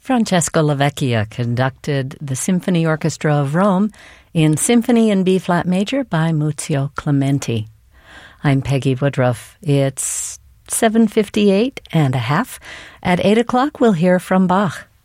Francesco Lavecchia conducted the Symphony Orchestra of Rome in Symphony in B-flat major by Muzio Clementi. I'm Peggy Woodruff. It's 7:58 and a half. At 8 o'clock, we'll hear from Bach.